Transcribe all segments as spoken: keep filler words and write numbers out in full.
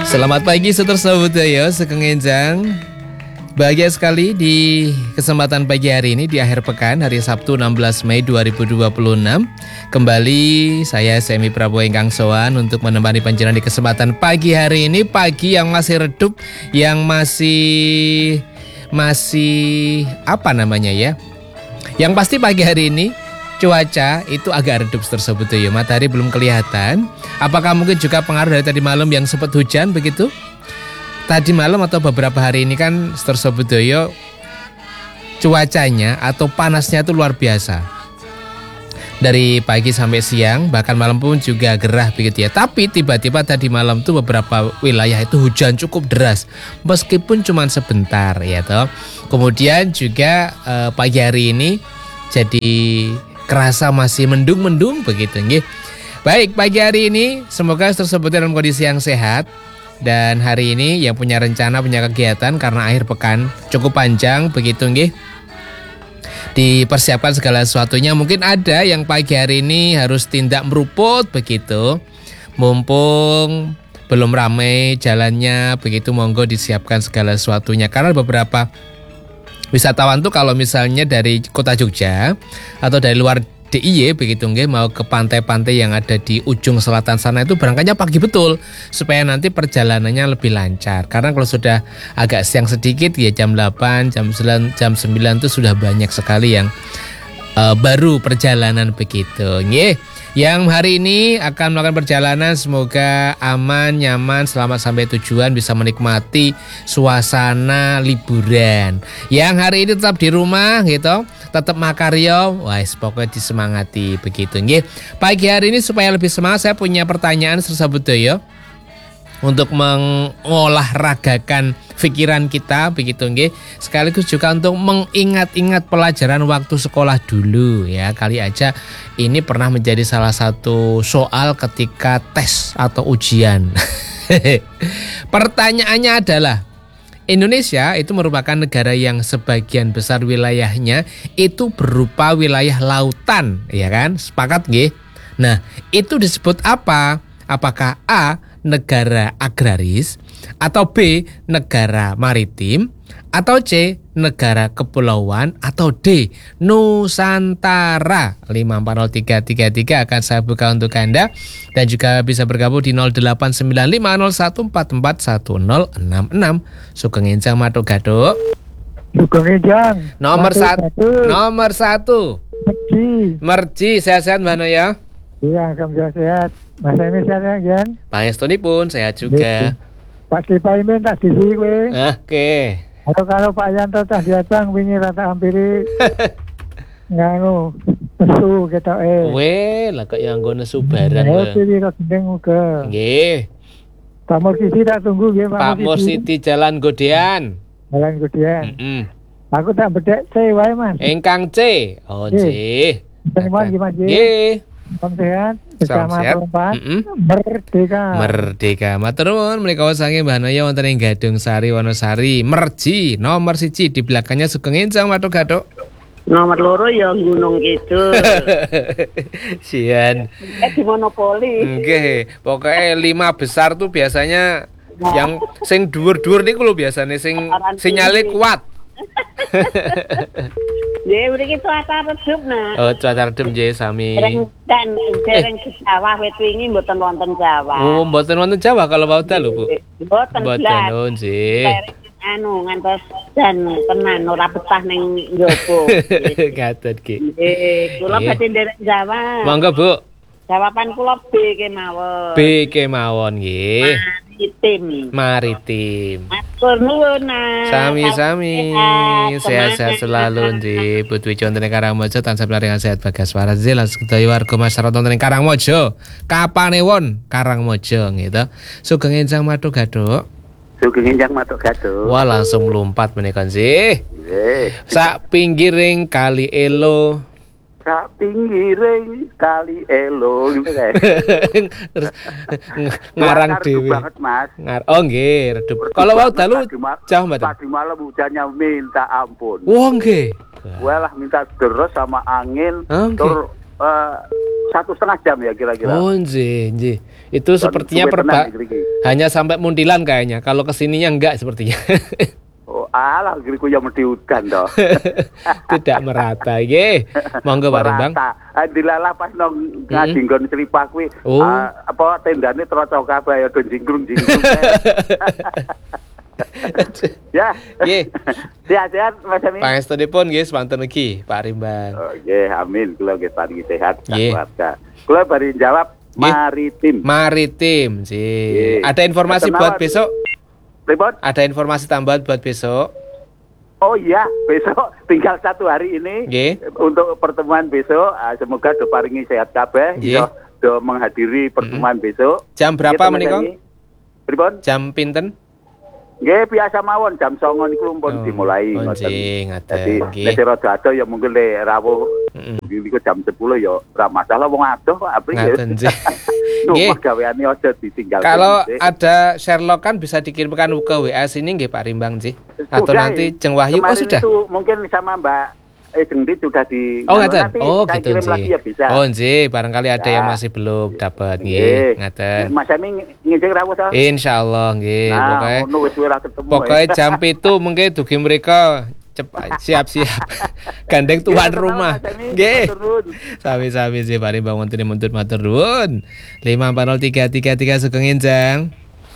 Selamat pagi Seterusnya Budaya Sugeng Enjang. Bahagia sekali di kesempatan pagi hari ini di akhir pekan hari Sabtu enam belas Mei dua ribu dua puluh enam. Kembali saya Semi Prabowo ingkang sowan untuk menemani panjenengan di kesempatan pagi hari ini, pagi yang masih redup, yang masih masih apa namanya ya? Yang pasti pagi hari ini cuaca itu agak redup tersebut ya, matahari belum kelihatan. Apakah mungkin juga pengaruh dari tadi malam yang sempat hujan begitu? Tadi malam atau beberapa hari ini kan tersebut ya, cuacanya atau panasnya itu luar biasa. Dari pagi sampai siang, bahkan malam pun juga gerah begitu ya. Tapi tiba-tiba tadi malam tuh beberapa wilayah itu hujan cukup deras, meskipun cuma sebentar ya toh. Kemudian juga eh, pagi hari ini jadi kerasa masih mendung-mendung begitu nggih. Baik, pagi hari ini semoga tersebut dalam kondisi yang sehat. Dan hari ini yang punya rencana, punya kegiatan karena akhir pekan cukup panjang begitu nggih, dipersiapkan segala sesuatunya. Mungkin ada yang pagi hari ini harus tindak meruput begitu, mumpung belum ramai jalannya begitu, monggo disiapkan segala sesuatunya. Karena beberapa wisatawan tuh kalau misalnya dari kota Jogja atau dari luar D I Y begitu nggih, mau ke pantai-pantai yang ada di ujung selatan sana itu berangkatnya pagi betul supaya nanti perjalanannya lebih lancar. Karena kalau sudah agak siang sedikit ya jam delapan, jam sembilan, jam sembilan itu sudah banyak sekali yang uh, baru perjalanan begitu nggih. Yang hari ini akan melakukan perjalanan semoga aman, nyaman, selamat sampai tujuan, bisa menikmati suasana liburan. Yang hari ini tetap di rumah gitu, tetap makaryo, wais pokoknya disemangati begitu nggih. Pagi hari ini supaya lebih semangat saya punya pertanyaan tersebut ya, untuk mengolahragakan pikiran kita begitu nggih, sekaligus juga untuk mengingat-ingat pelajaran waktu sekolah dulu ya. Kali aja ini pernah menjadi salah satu soal ketika tes atau ujian. Pertanyaannya adalah, Indonesia itu merupakan negara yang sebagian besar wilayahnya itu berupa wilayah lautan, ya kan? Sepakat nggih? Nah, itu disebut apa? Apakah A, negara agraris, atau B, negara maritim, atau C, negara kepulauan, atau D, Nusantara? Lima empat nol tiga tiga tiga akan saya buka untuk Anda, dan juga bisa bergabung di nol delapan sembilan lima nol satu empat empat satu nol enam enam. Sugeng Enjang Matuk Gaduk. Sugeng Enjang Nomor satu. Nomor satu. Merji. Merji, sehat-sehat Mbak Noya? Iya, alhamdulillah sehat. Mas Emi sehat ya, Jan? Pangestu pun sehat juga. Pak Kipai Imin tak disi kowe. Oke. Atau kalau Pak Yanto tak diatang wingi rata hampiri nganu nesu ketoke. Weh, lah kok yang nggo nesu barang. Ayo pilih kok gendeng uga. Nggih. Pak Mursidi tak tunggu nggih, Pak Mursidi Jalan Godean. Jalan Godean. Heeh. Aku tak bedek C wae, Mas. Engkang C. Oh, C. Terima kasih, Mas. Nggih. Salam sehat. Salam sehat. Mm-hmm. Merdeka. Merdeka. Matur nuwun menika sange Mbah Noya wonten ing Gadung Sari Wonosari. Merji nomor siji, di belakangnya Sugeng Enjang Matuk Gaduk. Nomor loro ya Gunung Kidul. Sian. Eh di monopoli. Nggih, pokoknya lima besar tuh biasanya nah, yang sing dhuwur-dhuwur niku lho biasane sing sinyale kuat. Ya, mriki cuaca redup nah. Oh, cuaca redup nggih sami. Dan dereng di Jawa wit wingi mboten wonten Jawa. Oh, mboten wonten Jawa kalau wauda lho, Bu. Mboten. Mboten, oh nggih. Anu ngantos dan tenan ora betah ning njobo. Gatot ki. Nggih, kula badhe nderek Jawa. Monggo, Bu. Jawaban kula B kemawon. B kemawon nggih. Maritim. Maritim. Matur nuwun. Sami-sami. Sehat-sehat selalu nggih. Bu Dwi wonten ing Karangmojo tansah paringan sehat bagas waras lan sedaya warga masyarakat wonten ing Karangmojo. Kapanewon Karangmojo gitu. Sugeng Enjang Matuk Gaduk. Sugeng Enjang Matuk Gaduk. Wah, langsung melompat menika nggih. Nggih. Sak pinggiring Kali Elo. Sak pinggiring Kali Elo gitu kae. Ngarang dhewe. banget, Mas. Ngar oh nggih, redup. Kalau wau dalu jauh mboten. Tadi malam hujannya minta ampun. Wah, nggih. Walah minta deres sama angin. Oh, tur uh, satu setengah jam ya kira-kira. Oh, nggih, nggih. Itu sepertinya perba Hanya sampai Muntilan kayaknya. Kalau kesininya enggak sepertinya. Oh, alah griku ya mesti udan toh. Tidak merata. Nggih. Monggo Pak Rimbang. Ah, dilalah pas nang ngajinggon Sripah kuwi. Oh. ah, apa tendane trocok kabeh ya do jingkrung-jingkrung. Ya. Nggih. Sehat-sehat Mas Ami. Pangestunipun nggih semanten ugi Pak Rimbang. Oh, nggih, amin. Kula nggih paringi sehat Nggih. keluarga. Kula bari jawab Nggih. maritim. Maritim sih. Nggih. Ada informasi Mboten buat mawon. besok? Pripun? Ada informasi tambahan buat besok? Oh iya, besok tinggal satu hari ini Nggih. untuk pertemuan besok. Ah, semoga do paringi sehat kabeh, Nggih. iso do menghadiri pertemuan besok. Jam berapa Nggih, menika? teman-teman. Pripun? Jam pinten? Nggih, biasa mawon jam songo niku pun dimulai Oh, ngoten. nggih, ngaten. Jadi Nggih. nek rada ado ya mungkin le rawuh Mm-mm. niku jam sepuluh ya ora masalah wong adoh kok apri. Ngaten sih. Nggih. Nggih. Gaweane aja ditinggal. Kalau ada Sherlock kan bisa dikirimkan ke W A sini nggih Pak Rimbang sih. Atau Sudah, nanti eh. Jeng Wahyu oh Kemarin sudah. itu mungkin sama Mbak Eh Jengdit sudah di Oh Nah, ngaten. nanti Oh saya gitu kirim lagi sih. ya bisa. Oh nggih, barangkali ada Ya. yang masih belum dapat Nggih. nggih. Ngaten. Mas Ami ngijing rawuh ta? Insyaallah nggih. Nah, Pokoknya ngono wis ora ketemu. Pokoknya eh. jam itu mungkin dugi mereka cepat siap-siap gandeng tuan Iya, rumah. Mas Ami, Nggih. turun. Sami-sami sih Pak Rimbang wonten muntut matur nuwun. lima empat nol tiga tiga tiga Sugeng Enjang.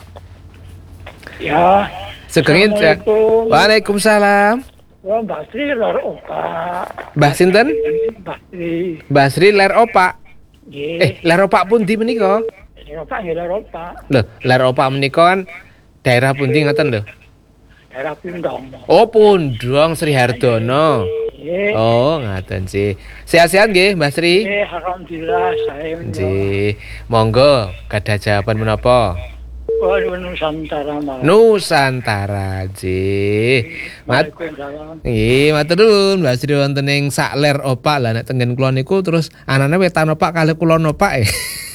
Ya, Sugeng Enjang. Assalamualaikum. Waalaikumsalam. ya Mbak Sri lor opak. Mbah sinten? Mbak Sri. Mbah Sri ler opak. Nggih. Eh, ler opak pundi menika? Ini opak nggih lor opak. Lho, ler opak menika kan daerah pundi ngoten lho. Daerah Pindong. Oh, Pundong Sri Hardono. Nggih. Oh, ngaten sih. Sehat-sehat nggih, Mbah Sri? Nggih, alhamdulillah saya menjawab. Nggih. Monggo, gadah jawaban menapa? Oh, Nusantara Mas. Nusantara, nggih. Mat Waalaikumsalam. Nggih, matur nuwun Mbak Sri wonten ing sak ler opak lah nek tenggen kula niku terus anane wetan opak kalih kulon opak.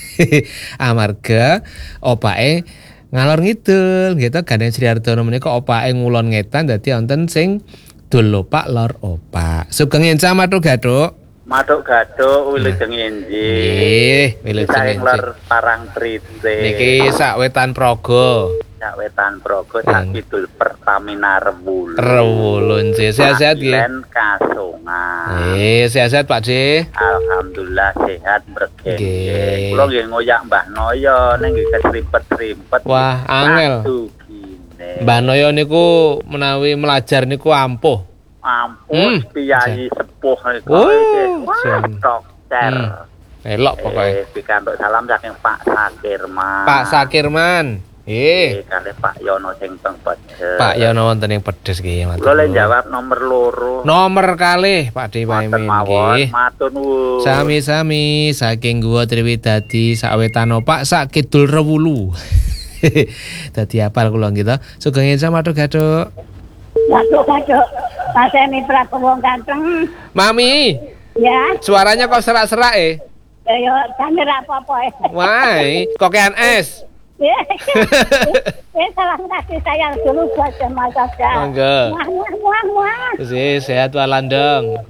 Amarga opake ngalor ngidul gitu gandeng Sri Hardono menika opake ngulon ngetan dadi wonten sing dul opak lor opak. Sugeng Enjang matur gaduk. Matuk gaduk wilujeng enji. Nggih, wilujeng Saing enjing. lor Parang Trite. Niki sak wetan Praga. Sak wetan Progo sak Hmm. kidul Pertamina Rewulu. Rewulun nggih. Sehat-sehat nggih. Len Kasongan. Nggih, sehat-sehat Pak D. Alhamdulillah sehat Nggih. berkengkeng. Kula nggih ngoyak Mbah Noyo ning nggih kesripet-sripet. Wah, angel. Aduh, gine. Mbah Noyo niku menawi melajar niku ampuh. Ampun, Hmm. piyayi sepuh niku. Oh, Wah, jan. dokter. Hmm. Elok pokoknya. Eh, pikantuk salam saking Pak Sakirman. Pak Sakirman. Eh, Eh, kali Pak Yono sing teng Pedes. Pak Yono wonten ing pedes nggih, matur. Kula le nuwun. jawab nomor loro. Nomor kalih Pak D Matur Paimin mawon, nggih. matur nuwun. Sami-sami saking Guwa Triwidadi sawetan opak sak kidul Rewulu. Dadi apal kula gitu. Sugeng Enjang matur gaduk. Gaduk-gaduk. Mas Emi Prabowo ganteng. Mami, Ya, suaranya kok serak-serak eh? ya jane ra apa-apa. eh. Wah, kokean es. Ya, ya, salam kasih sayang dulu buat Mas Abda. Monggo. Muah, muah, muah, muah. Si sehat walandong.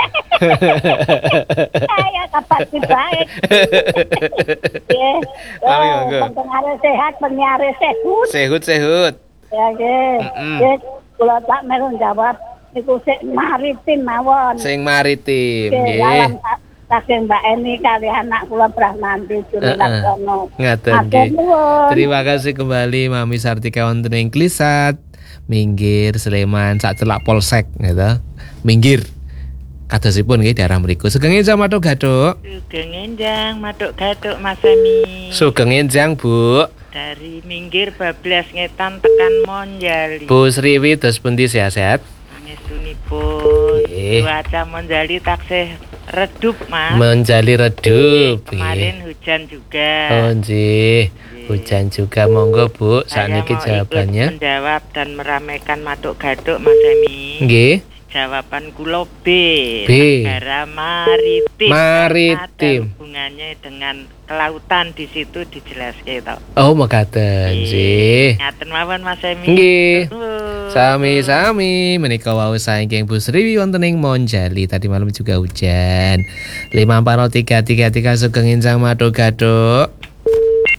Saya kabar baik. Ya, Mami, monggo. pendengar sehat, penyiar sehat. Sehut-sehut. Ya, ya. Mm-mm. Ya, kalau tak mau jawab, itu sik maritim mawon. Sing maritim Oke, nggih. dalam saking Mbak Eni kali anak kula Brahmanti Juni Heeh. Laksono. Ngaten Matur nggih. nuwun. Terima kasih kembali Mami Sartika wonten ing Klisat, Minggir, Sleman, sak celak Polsek gitu. Minggir. Kadosipun nggih daerah mriku. Sugeng Enjang matur gaduk. Sugeng Enjang, Matuk Gatuk Mas Emi. Sugeng Enjang, Bu. Dari Minggir bablas ngetan tekan Monjali. Bu Sriwi dos pundi sehat-sehat? Pangestunipun. Nggih. Cuaca Monjali taksih redup, Mas. Menjali redup. Kemarin nggih. hujan juga. Oh nggih. Hujan juga monggo Bu. Saya Sakniki mau ikut jawabannya. menjawab dan meramaikan Matuk Gatuk Mas Emi. Nggih. Jawaban kulo B. B. Negara maritim. Maritim. Ada hubungannya dengan kelautan di situ dijelaskan toh. Oh mekaten sih. Ngaten mawon Mas Emi. Nggih. Nuwun. Sami-sami menika wau saking Bu Sriwi wonten ing Monjali. Tadi malam juga hujan. lima empat nol tiga tiga tiga Sugeng Enjang matur gaduk.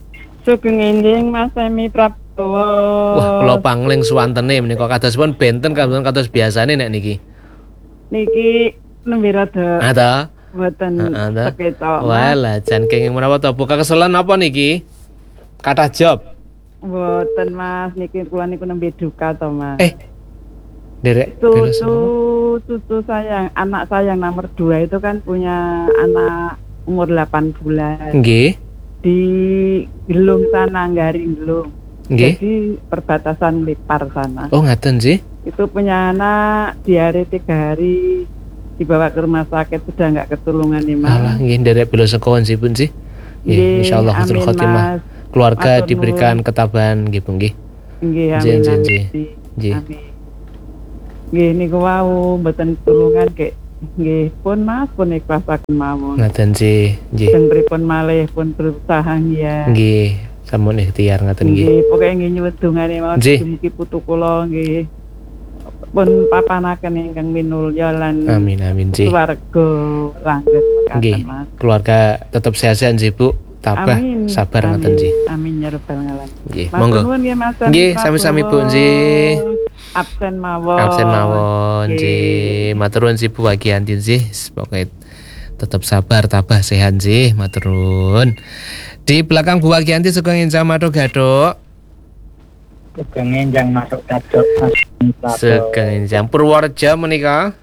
Sugeng enjing Mas Semi Prabowo. Wah, kula pangling suwantene menika kadosipun benten kados kados biasane nek niki. Niki nembe rada Ah ta? mboten Heeh ta. seketok. Walah, jan kenging menapa to buka keselan apa niki? Kathah job. Mboten Mas, niki kula niku nembe duka to Mas. Eh. Derek beres Cucu, cucu sayang, anak sayang nomor dua itu kan punya anak umur delapan bulan. Nggih. Di Gelung sana, Garing Gelung. Nggih. Jadi perbatasan Lipar sana. Oh, ngaten sih. Itu punya anak diare tiga hari, dibawa ke rumah sakit sudah nggak ketulungan nih Mas. Alah, nggih nderek bela sekon sipun sih. Nggih, insyaallah husnul amin, khotimah. Mas. Keluarga Matur diberikan nuwun. ketabahan nggih, Bu nggih. Nggih, Nggih, amin. nggih, amin. nggih. Nggih. Amin. Nggih niku wau mboten tulungan kek nggih pun Mas pun ikhlasaken mawon. Ngaten sih, nggih. Teng pripun malih pun berusaha ya. Nggih, sampun ikhtiar ngaten nggih. Nggih, pokoke nggih nyuwun dongane mawon Nggih. mugi putu kula nggih pun papanaken ingkang minulya lan Amin amin sih. keluarga langgeng Nggih. mekaten Mas. Keluarga tetap sehat-sehat sih, Bu. Tabah, Amin. sabar Amin. ngaten sih. Amin ya rabbal alamin. Nggih, Matur monggo. nuwun nggih Mas. Nggih, sami-sami, Bu, nggih. Absen mawon. Absen mawon Nggih. sih. Matur nuwun sih Bu Wagianti sih. Pokoke tetap sabar, tabah, sehat sih. Matur nuwun. Di belakang Bu Wagianti sugeng enjang madu gadok. Sugeng enjang masuk gadok Mas. Sugeng enjang Purworejo menika.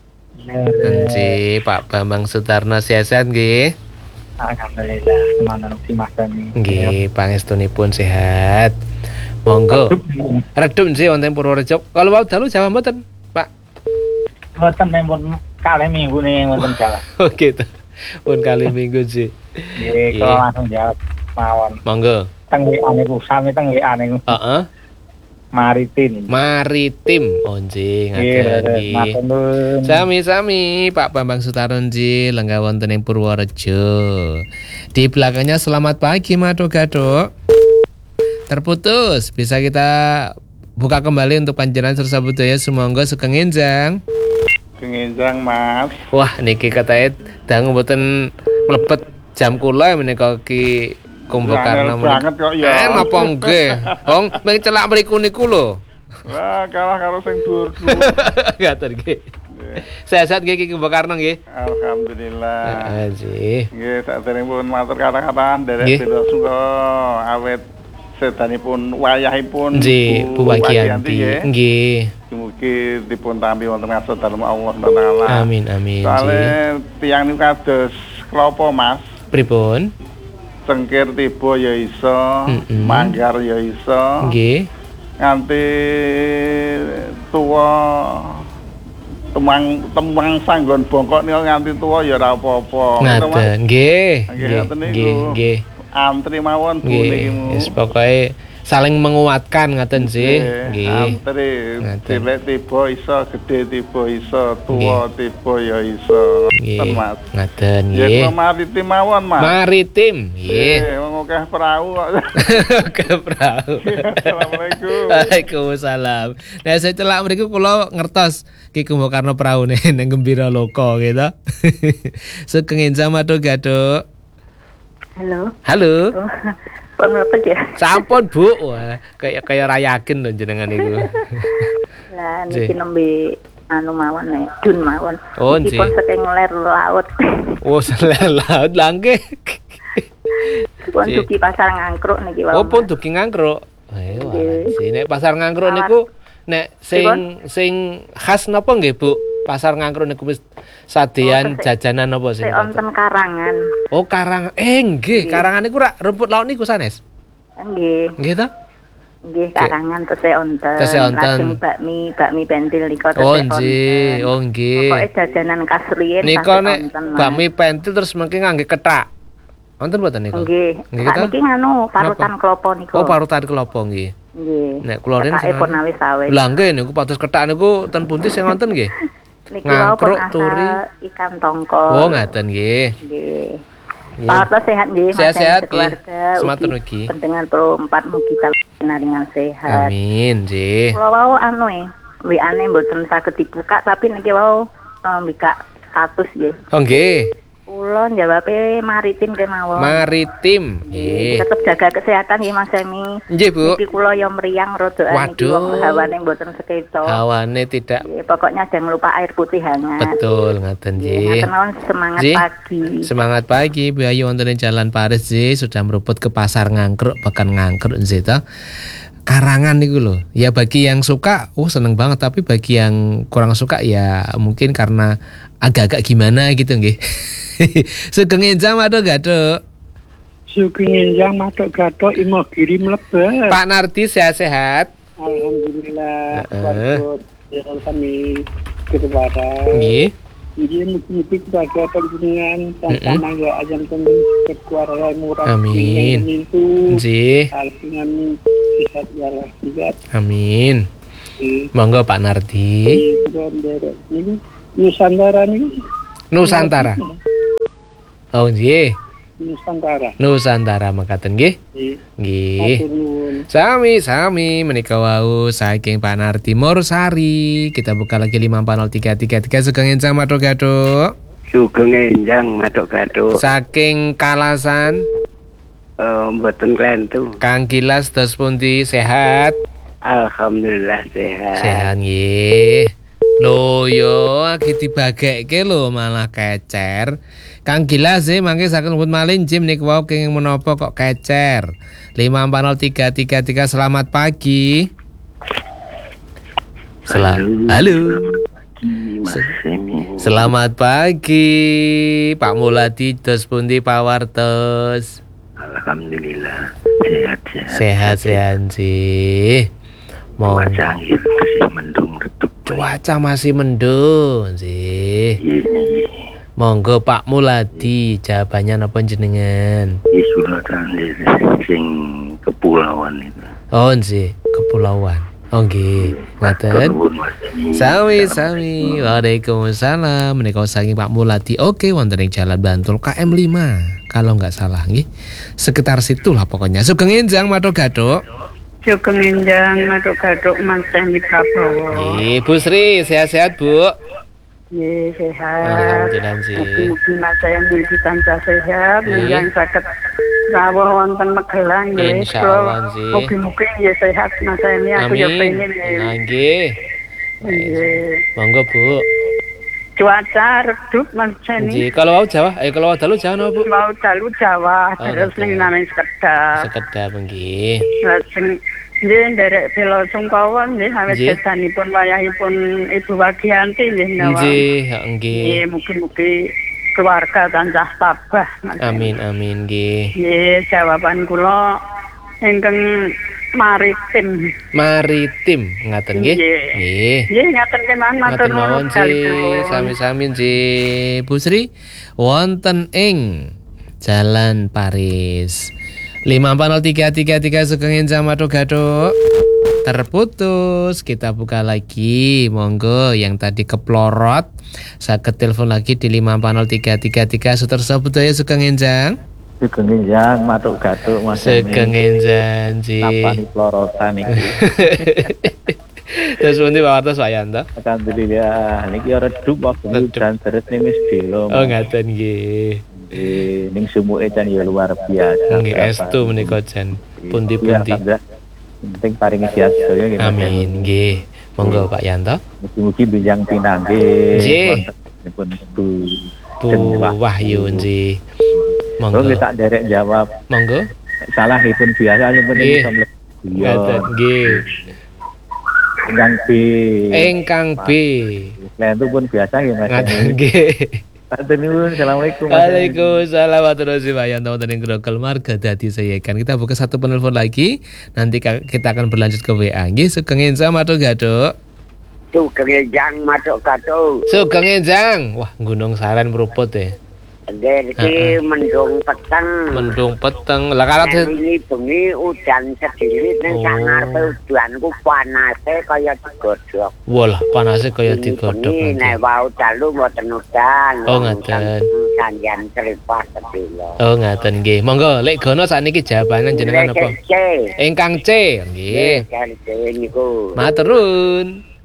Nggih, Pak Bambang Sutarno sehat nggih. Alhamdulillah, semangat si Mas Semi. Nggih, pangestunipun sehat. Monggo. Redup sih wonten Purworejo. Kalau wau dalu Jawa mboten, Pak? Mboten pun kalih minggu nih wonten Jawa. Oh gitu. Pun kali minggu sih. Nggih, kalau langsung jawab mawon. Monggo. Teng W A niku sami teng W A niku Heeh. maritim. Maritim. Oh nggih, ngaten Nggih, nggih. matur nuwun. Sami-sami Pak Bambang Sutarno nggih lenggah wonten ing Purworejo. Di belakangnya selamat pagi Madu Gadok. Terputus, bisa kita buka kembali untuk panjenengan sersa budaya sumangga sugeng enjang. Kengenjang Mas. Wah, niki katanya dangu mboten mlebet jam kula menika Ki Kumbakarna Angel banget kok ya. Eh napa nggih? Wong mung celak mriku niku lho. Wah, kalah karo sing dhuwur-dhuwur. Ngaten nggih. Sehat-sehat nggih Ki Kumbakarna nggih. Alhamdulillah. Heeh sih. Nggih, saderengipun matur kata-kata nderek Nggih. bela sungka awet sedanipun wayahipun Nggih, Bu Wagianti. nggih. Nggih. Mugi dipun tampi wonten ngarsa dalem Allah Taala. Amin amin. Soale nggih. tiyang niku kados klopo Mas. Pripun? Cengkir tiba ya iso, Mm-mm. manggar ya iso. Nggih. Nganti tuwa temang temang sanggon bongkok niku nganti tuwa ya ora apa-apa. Gitu, Mas. Ngaten. Nggih. Nggih, Nggih. ngoten niku. Nggih. Nggih. Antri mawon Bu Nggih. niki. Wis pokoke saling menguatkan ngaten sih. Nggih. Antri Ngaten. cilik tiba iso, gede tiba iso, tuwa tiba ya iso. Nggih. Ngoten, Mas. Ngaten Ya nggih. kula maritim mawon, Mas. Maritim. Nggih. Eh, wong akeh perahu kok. Ke perahu. Assalamualaikum. Waalaikumsalam. Nah, saya celak mriku kula ngertos Ki Kumbakarna praune nang Gembira Loka gitu. Sugeng enjang Madu Gadok. Halo. Halo. Pun apa ya? Sampun, Bu. Wah, kayak kayak rayakin lho jenengan niku. Lah Nggih. niki nembe anu mawon nek dun mawon. Oh, Niki nggih. pun saking ler laut. Oh, selel laut langke. Pun Nggih. duki pasar ngangkruk niki wae. Oh, pun duki ngangkruk. Ayo, Nggih. sih nek pasar ngangkruk Awas. niku nek sing sing khas napa nggih, Bu? Pasar ngangkruk niku wis sadean Oh, sik- jajanan napa sing? Sik onten karangan. Oh, karang. Eh, nggih, Nggih. karangan niku rak rumput laut niku sanes. Nggih. Nggih ta? Nggih karangan tesih onten. Tesih onten. Lajeng bakmi, bakmi pentil nika tesih Oh, onten. nggih. Oh, nggih. Pokoke jajanan khas riyin Nika tasih nek onten, Mas. bakmi pentil terus mengki ngangge kethak. Wonten mboten niku? Nggih. Nggih, Sak ta? niki nganu parutan Napa? klopo niku. Oh, parutan kelapa nggih. Nggih. Nek kula rin Ketake pun awis awis. Lah nggih niku pados kethak niku ten pundi sing wonten nggih? Niki wau pun ngangkruk, asal turi. ikan tongkol. Oh, ngaten nggih. Nggih. Nggih. Pak sehat nggih, Mas, Sehat-sehat, dan keluarga. nggih. Semanten Ugi ugi. Pendengar pro empat mugi dengan sehat. Amin, nggih. Kalau wau anu e, W A-ne mboten saged dibuka tapi niki wau eh, mbikak status nggih. Oh nggih. Kula jawabe maritim kemawon. Maritim. Nggih. Tetep jaga kesehatan nggih Mas Semi. Nggih, Bu. Iki kula yo mriyang rodoan iki Waduh. wong hawane mboten seketok. Hawane tidak. Nggih, pokoknya jangan lupa air putih hangat. Betul, ngaten nggih. Ngaten mawon semangat Nggih. pagi. Semangat pagi Bu Ayu wonten ing Jalan Paris nggih, sudah meruput ke pasar Ngangkruk, bahkan Ngangkruk nggih to. Karangan niku lho. Ya bagi yang suka, oh seneng banget, tapi bagi yang kurang suka ya mungkin karena agak-agak gimana gitu nggih. Sugeng enjang matur gathuk. Sugeng enjang matuk gathuk imo giri mlebet. Pak Nardi sehat-sehat. Alhamdulillah. Heeh. Waktu yang kami kepada Nggih. Ini mungkin kepada penjenengan sama ya ajam temen kekuatan murah. Amin. Itu Nggih. dengan sehat ya Allah. Amin. Monggo Pak Nardi. Ini Nusantara nih. Nusantara. Oh nggih. Nusantara. Nusantara makaten nggih. Nggih. Sami-sami menika wau saking Pak Nardi Morsari. Kita buka lagi lima empat nol tiga tiga tiga Sugeng enjang matur gathuk. Sugeng enjang matuk gathuk. Saking Kalasan. Eh mboten klentu. Kang Gilas dos pundi sehat? Alhamdulillah sehat. Sehat nggih. Lho yo lagi dibagekke lho malah kecer. Kang Gilas sih mangke saken ngebut malih Jim niku wau kenging menapa kok kecer. lima empat nol tiga tiga tiga selamat pagi. Selamat Halo. Selamat pagi Pak Muladi dos pundi Pak Wartos. Alhamdulillah sehat sehat. Sehat-sehat sih. Mau Cuaca angin masih mendung redup. cuaca masih mendung sih. Monggo Pak Muladi jawabannya napa jenengan? Di Sulawesi sing kepulauan itu. Oh sih kepulauan. Oh nggih, ngaten. Sami-sami. Waalaikumsalam. Menika saking Pak Muladi. Oke, wonten ing Jalan Bantul K M lima. Kalau nggak salah nggih. Sekitar situlah pokoknya. Sugeng enjang matur gathuk. Sugeng enjang matuk gathuk Mas Semi Prabowo. Nggih, Bu Sri, sehat-sehat, Bu. Nggih, sehat. Alhamdulillah sih. Mugi-mugi Mas Semi tansah sehat, Nggih. yang saged rawuh wonten Magelang nggih. Insyaallah sih. Mugi-mugi ya sehat Mas Semi, aku ya Amin. pengen Nah, nggih. nggih. Nggih. Monggo, Bu. Cuaca redup Mas Semi. Nggih, kalau mau Jawa, ayo kalau mau dalu Jawa napa, Bu? Mau dalu Jawa, Oh, terus betul. ning namanya sekedap. Sekedap nggih. Lajeng nggih nderek bela sungkawa nggih awit Nggih. sedanipun wayahipun Ibu Wagianti nggih nyawa. Nggih, ya, nggih. Nggih, mugi-mugi keluarga tansah tabah. Mas. Amin amin nggih. Nggih, jawaban kula ingkang maritim. Maritim ngaten nggih. Nggih. Nggih. Nggih, ngaten kemawon matur Ngaten mawon nuwun sih, kalih. sami-sami sih Bu Sri wonten ing Jalan Paris. lima empat nol tiga tiga tiga Sugeng enjang matur gathuk. Terputus, kita buka lagi. Monggo yang tadi keplorot saged telepon lagi di lima empat nol tiga tiga tiga Sutersa Budaya Sugeng enjang. Sugeng enjang matuk gathuk Mas. Sugeng enjang ji. Napani plorotan iki. Terus pundi Pak Wartos Pak Yanto? Alhamdulillah niki ora redup waktu dan terus ning wis belo. Oh ngaten nggih. Eh, ning sumuke jan ya luar biasa. Nggih estu menika jan pundi-pundi. Ya, penting paringi sehat sedaya nggih. Mas. Amin nggih. Monggo Pak Yanto. Mugi-mugi benjang pinanggih. Nggih. Pun Bu Bu Wahyu nggih. Monggo Monggo. kita derek jawab. Monggo. Salah pun biasa yang penting Nggih. bisa mlebu. Ngaten nggih. Yang B. Engkang B. Nah itu pun biasa nggih Mas. Ngaten nggih. Matur nuwun. Assalamualaikum. Mas. Waalaikumsalam warahmatullahi wabarakatuh. Wonten ing Grogol Marga Dadi Sayekan. Kita buka satu penelpon lagi. Nanti ka- kita akan berlanjut ke W A. Nggih, Sugeng enjang matur gathuk. Sugeng enjang matuk gathuk. Sugeng enjang. Wah, Gunung Saren meruput ya. Nggih iki mendung peteng. Mendung peteng. Lah kalau ini bengi udan sedikit ning Oh. sak ngarepe udanku panase kaya digodhog. Walah, panasnya kaya Ini digodhog. bengi nek nanti. wau dalu mboten udan. Oh, ngaten. Sanjan seripas sedilo. Oh, ngaten nggih. Monggo, lek gono sakniki jawabannya jenengan apa? C. Ingkang C. Nggih. C niku. Matur nuwun.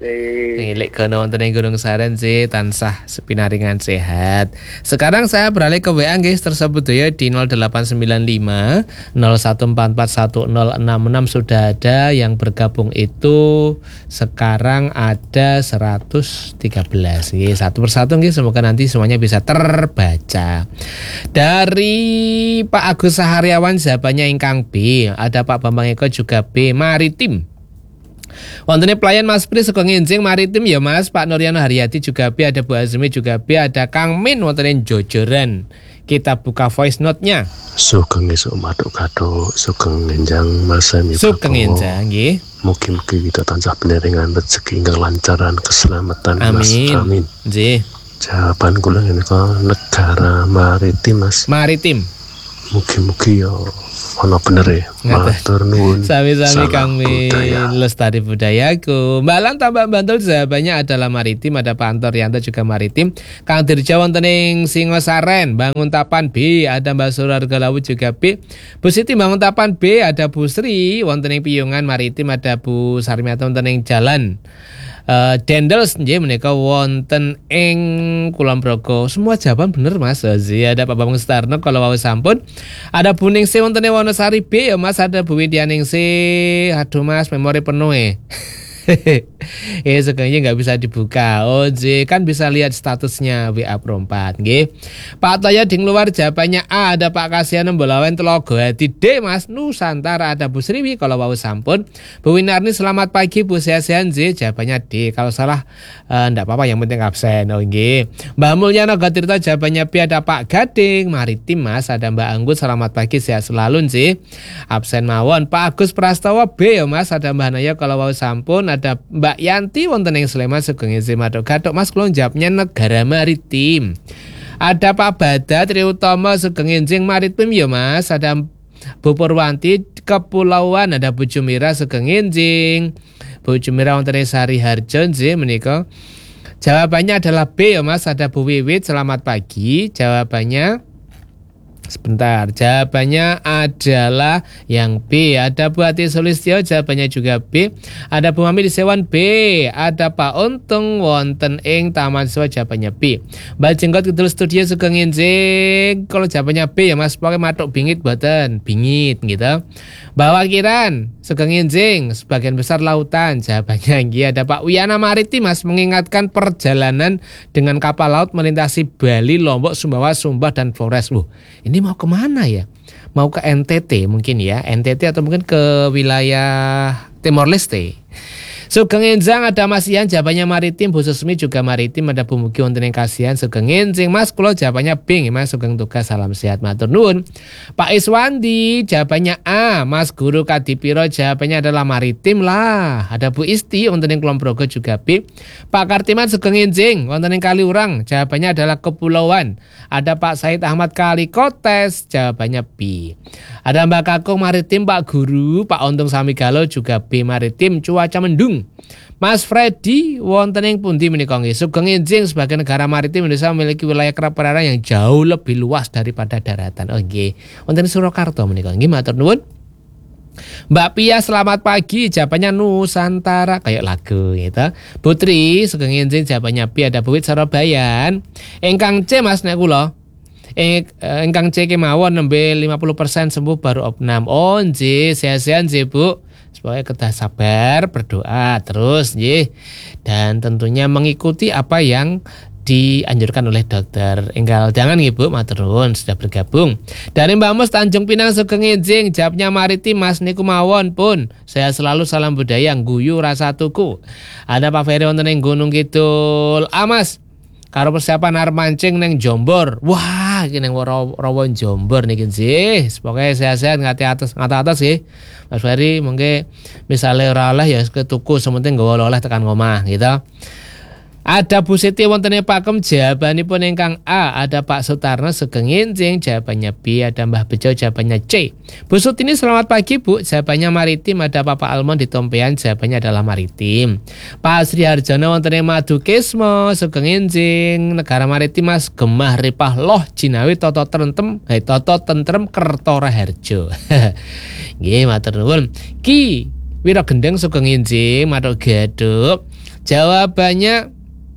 kasih. Lek kono wonten ing Gunung Saren sih tansah sepinaringan sehat. Sekarang saya beralih ke W A nggih tersebut ya di nol delapan sembilan lima nol satu empat empat satu nol enam enam sudah ada yang bergabung itu sekarang ada seratus tiga belas nggih. Satu persatu nggih semoga nanti semuanya bisa terbaca. Dari Pak Agus Sahariawan jawabannya ingkang B, ada Pak Bambang Eko juga B, maritim. Wontene pelayan Mas Pri saka Nginjing maritim ya Mas. Pak Nuryono Haryati juga B, ada Bu Azmi juga B, ada Kang Min wontene Jojoran. Kita buka voice note-nya. Sugeng esuk matuk gathuk, sugeng enjang Mas Sami. Sugeng enjang nggih. Mugi-mugi kita tansah benerengan rezeki ingkang lancaran keselamatan Mas. Amin. Nggih. Jawaban kula menika negara maritim Mas. Maritim. Mugi-mugi ya ono bener ya. Matur nuwun. Sami-sami Kang Min, lestari budayaku. Mbak Lan tambah Bantul jawabannya adalah maritim, ada Pak Antor Yanto juga maritim. Kang Dirja wonten ing Singosaren, Banguntapan B, ada Mbak Surarga Lawu juga B. Bu Siti Banguntapan B, ada Bu Sri wonten ing Piyungan maritim, ada Bu Sarmiati wonten ing Jalan Uh, Dendels nggih menika wonten ing Kulon Progo. Semua jawaban bener Mas. Ozi ada Pak Bambang Sutarno kalau wau sampun. Ada Bu Ningsih wonten ing Wonosari B ya Mas, ada Bu Widya Ningsih. Aduh Mas, memori penuh eh. Eh sebenarnya nggak bisa dibuka. Oh J kan bisa lihat statusnya W A Pro empat nggih. Pak Toya di luar jawabannya A, ada Pak Kasihan Mbolawen Telogo Hati D Mas. Nusantara ada Bu Sriwi kalau wau sampun. Bu Winarni selamat pagi Bu sehat-sehat J, jawabannya D. Kalau salah enggak uh, apa-apa yang penting absen. Oh nggih. Mbak Mulyana Gatirta jawabannya B, ada Pak Gading maritim Mas, ada Mbak Anggun selamat pagi sehat selalu J. Absen mawon. Pak Agus Prastawa B ya Mas, ada Mbak Naya kalau wau sampun, ada Mbak Yanti wonten ing Sleman sugeng izin matur gathuk Mas kula jawabnya negara maritim. Ada Pak Bada Triutomo sugeng izin maritim ya Mas, ada Bu Purwanti Kepulauan, ada Bu Jumira sugeng izin. Bu Jumira wonten ing Sari Harjo nggih menika. Jawabannya adalah B ya Mas, ada Bu Wiwit selamat pagi. Jawabannya sebentar, jawabannya adalah yang B. Ada Bu Ati Sulistyo, jawabannya juga B. Ada Bu Mami di Sewan B. Ada Pak Untung wonten ing Taman Swa, jawabannya B. Mbak Jenggot Kidul Studio sugeng nginjing. Kalau jawabannya B ya Mas, pakai matuk bingit boten, bingit gitu. Mbak Wakiran sugeng nginjing, sebagian besar lautan, jawabannya nggih. Ada Pak Wiyana Maritim Mas, mengingatkan perjalanan dengan kapal laut melintasi Bali, Lombok, Sumbawa, Sumbar dan Flores. Loh, ini mau kemana ya? Mau ke N T T mungkin ya, N T T atau mungkin ke wilayah Timor Leste. Sugeng Enjang ada Mas Ian jawabannya maritim, Bu Susmi juga maritim, ada Bu Mugi wonten ing Kasihan sugeng enjing Mas, kula jawabannya B Mas, sugeng tugas salam sehat matur nuwun. Pak Iswandi jawabannya A, Mas Guru Kadipiro jawabannya adalah maritim lah. Ada Bu Isti wonten ing Kulon Progo juga B. Pak Kartiman sugeng enjing wonten ing Kaliurang jawabannya adalah kepulauan. Ada Pak Said Ahmad Kalikotes jawabannya B. Ada Mbak Kakung maritim Pak Guru, Pak Untung Samigalo juga B maritim, cuaca mendung. Mas Freddy wonten ing pundi menika nggih? Sugeng enjing sebagai negara maritim Indonesia memiliki wilayah kerap perairan yang jauh lebih luas daripada daratan. Oh nggih. Wonten Surakarta menika nggih matur nuwun. Mbak Pia selamat pagi, jawabannya Nusantara kayak lagu gitu. Putri sugeng enjing jawabannya B, ada Buwit Sarabayan. Engkang C Mas nek kula. Engkang C kemawon nembe lima puluh persen sembuh baru opnam. Oh nggih, sehat-sehat nggih Bu. Supaya kita sabar, berdoa terus nggih. Dan tentunya mengikuti apa yang dianjurkan oleh dokter. Enggal jangan nggih Bu, matur nuwun sudah bergabung. Dari Mbak Mus Tanjung Pinang sugeng enjing, jawabnya maritim Mas niku mawon pun. Saya selalu salam budaya guyu rasa tuku. Ada Pak Ferry wonten ing Gunung Kidul. Ah Mas, karo persiapan arep mancing neng Jombor. Wah, iki neng rawa Jombor niki nggih. Pokoke sehat-sehat ngati atas, ngata atas nggih. Mas Ferry mengke misale ora oleh ya ketuku sementing nggawa oleh tekan omah gitu. Ada Bu Siti wonten ing Pakem jawabanipun ingkang A, ada Pak Sutarno sugeng enjing jawabannya B, ada Mbah Bejo jawabannya C. Bu Sutini selamat pagi Bu, jawabannya maritim, ada Papa Almond di Tompean jawabannya adalah maritim. Pak Sri Harjono wonten ing Madukismo sugeng enjing negara maritim Mas, Gemah Ripah Loh Jinawi Toto Tentrem, hey, Toto Tentrem Kertoraharjo. Nggih matur nuwun. Ki Wiro Gendeng sugeng enjing matur gaduk. Jawabannya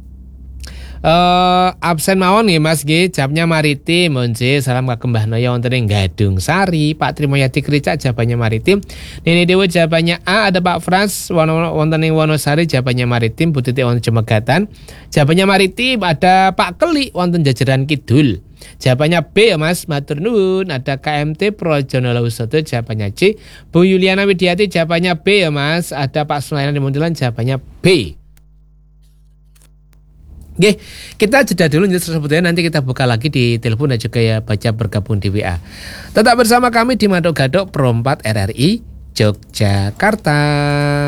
Uh, absen mawon nggih Mas nggih, jawabnya maritim. Monje salam kagem Mbah Noya wonten ing Gadung Sari. Pak Trimoyati Kricak jawabannya maritim. Nini Dewa jawabannya A. Ada Pak Frans wonten ing Wonosari jawabannya maritim. Bu Titi wonten Jemegatan jawabannya maritim. Ada Pak Keli wonten Jajaran Kidul jawabannya B ya Mas, matur nuwun. Ada K M T Projono Lausoto jawabannya C. Bu Yuliana Widiati jawabannya B ya Mas. Ada Pak Sulaiman di Muntilan jawabannya B. Oke, kita jeda dulu sebetulnya, nanti kita buka lagi di telepon dan juga ya baca bergabung di W A. Tetap bersama kami di Madok Gadok Pro empat R R I Yogyakarta.